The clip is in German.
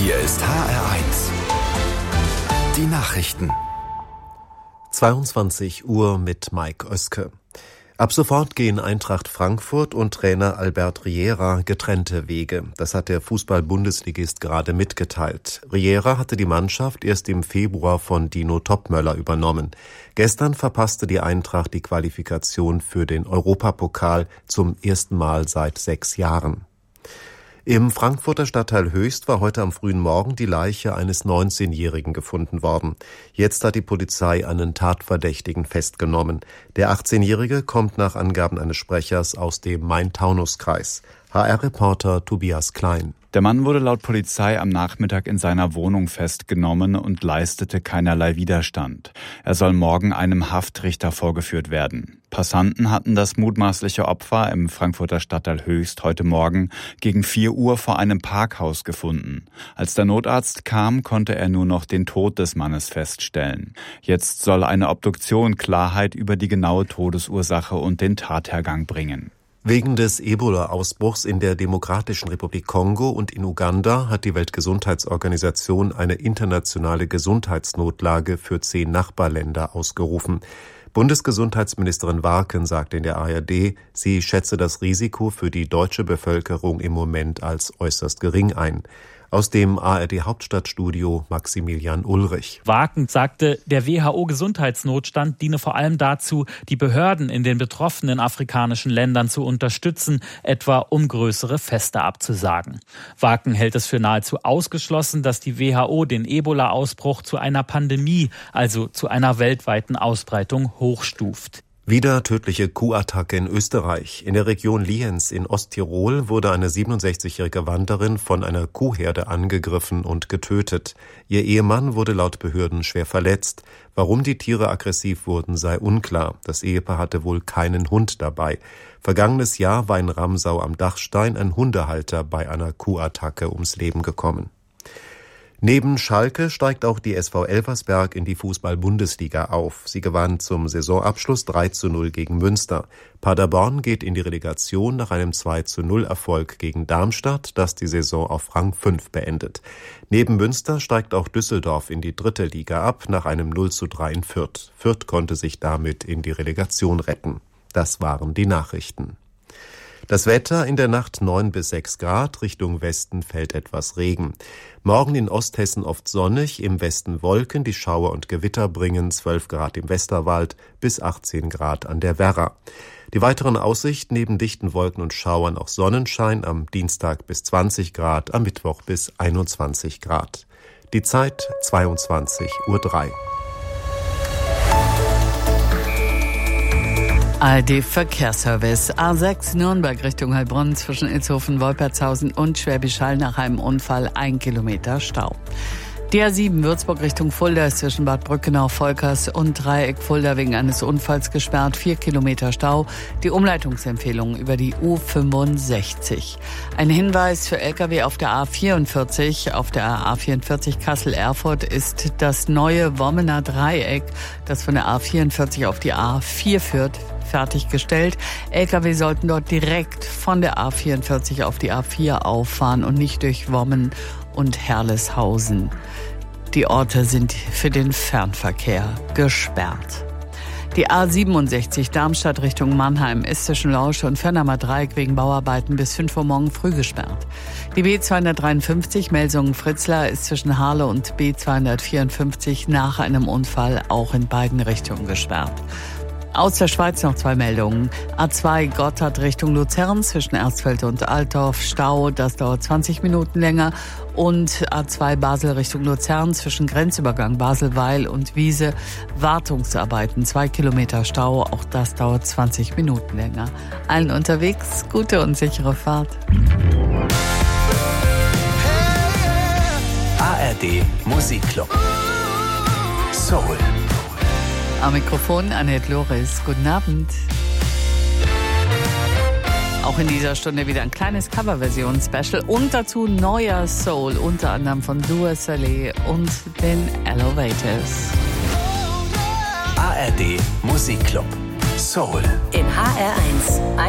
Hier ist HR1. Die Nachrichten. 22 Uhr mit Mike Oeske. Ab sofort gehen Eintracht Frankfurt und Trainer Albert Riera getrennte Wege. Das hat der Fußball-Bundesligist gerade mitgeteilt. Riera hatte die Mannschaft erst im Februar von Dino Topmöller übernommen. Gestern verpasste die Eintracht die Qualifikation für den Europapokal zum ersten Mal seit 6 Jahren. Im Frankfurter Stadtteil Höchst war heute am frühen Morgen die Leiche eines 19-Jährigen gefunden worden. Jetzt hat die Polizei einen Tatverdächtigen festgenommen. Der 18-Jährige kommt nach Angaben eines Sprechers aus dem Main-Taunus-Kreis. HR-Reporter Tobias Klein. Der Mann wurde laut Polizei am Nachmittag in seiner Wohnung festgenommen und leistete keinerlei Widerstand. Er soll morgen einem Haftrichter vorgeführt werden. Passanten hatten das mutmaßliche Opfer im Frankfurter Stadtteil Höchst heute Morgen gegen 4 Uhr vor einem Parkhaus gefunden. Als der Notarzt kam, konnte er nur noch den Tod des Mannes feststellen. Jetzt soll eine Obduktion Klarheit über die genaue Todesursache und den Tathergang bringen. Wegen des Ebola-Ausbruchs in der Demokratischen Republik Kongo und in Uganda hat die Weltgesundheitsorganisation eine internationale Gesundheitsnotlage für 10 Nachbarländer ausgerufen. Bundesgesundheitsministerin Warken sagte in der ARD, sie schätze das Risiko für die deutsche Bevölkerung im Moment als äußerst gering ein. Aus dem ARD-Hauptstadtstudio Maximilian Ulrich. Warken sagte, der WHO-Gesundheitsnotstand diene vor allem dazu, die Behörden in den betroffenen afrikanischen Ländern zu unterstützen, etwa um größere Feste abzusagen. Warken hält es für nahezu ausgeschlossen, dass die WHO den Ebola-Ausbruch zu einer Pandemie, also zu einer weltweiten Ausbreitung, hochstuft. Wieder tödliche Kuhattacke in Österreich. In der Region Lienz in Osttirol wurde eine 67-jährige Wanderin von einer Kuhherde angegriffen und getötet. Ihr Ehemann wurde laut Behörden schwer verletzt. Warum die Tiere aggressiv wurden, sei unklar. Das Ehepaar hatte wohl keinen Hund dabei. Vergangenes Jahr war in Ramsau am Dachstein ein Hundehalter bei einer Kuhattacke ums Leben gekommen. Neben Schalke steigt auch die SV Elversberg in die Fußball-Bundesliga auf. Sie gewann zum Saisonabschluss 3:0 gegen Münster. Paderborn geht in die Relegation nach einem 2:0-Erfolg gegen Darmstadt, das die Saison auf Rang 5 beendet. Neben Münster steigt auch Düsseldorf in die 3. Liga ab, nach einem 0:3 in Fürth. Fürth konnte sich damit in die Relegation retten. Das waren die Nachrichten. Das Wetter: in der Nacht 9 bis 6 Grad, Richtung Westen fällt etwas Regen. Morgen in Osthessen oft sonnig, im Westen Wolken, die Schauer und Gewitter bringen 12 Grad im Westerwald bis 18 Grad an der Werra. Die weiteren Aussichten: neben dichten Wolken und Schauern auch Sonnenschein, am Dienstag bis 20 Grad, am Mittwoch bis 21 Grad. Die Zeit 22:03 Uhr. ARD-Verkehrsservice. A6 Nürnberg Richtung Heilbronn zwischen Ilshofen, Wolpertshausen und Schwäbisch Hall nach einem Unfall 1 Kilometer Stau. Die A7 Würzburg Richtung Fulda ist zwischen Bad Brückenau, Volkers und Dreieck Fulda wegen eines Unfalls gesperrt. 4 Kilometer Stau. Die Umleitungsempfehlung über die U65. Ein Hinweis für Lkw auf der A44. Auf der A44 Kassel-Erfurt ist das neue Wommener Dreieck, das von der A44 auf die A4 führt, fertiggestellt. Lkw sollten dort direkt von der A44 auf die A4 auffahren und nicht durch Wommen und Herleshausen. Die Orte sind für den Fernverkehr gesperrt. Die A67 Darmstadt Richtung Mannheim ist zwischen Lausch und Fernheimer Dreieck wegen Bauarbeiten bis 5 Uhr morgen früh gesperrt. Die B253 Melsungen-Fritzlar ist zwischen Harle und B254 nach einem Unfall auch in beiden Richtungen gesperrt. Aus der Schweiz noch 2 Meldungen. A2 Gotthard Richtung Luzern zwischen Erzfeld und Altdorf Stau, das dauert 20 Minuten länger. Und A2 Basel Richtung Luzern zwischen Grenzübergang Baselweil und Wiese Wartungsarbeiten, 2 Kilometer Stau, auch das dauert 20 Minuten länger. Allen unterwegs gute und sichere Fahrt. ARD Musikclub. Soul. Am Mikrofon Annette Loris. Guten Abend. Auch in dieser Stunde wieder ein kleines Coverversion-Special und dazu neuer Soul, unter anderem von Dua Saleh und den Elevators. ARD Musikclub. Soul. In HR1.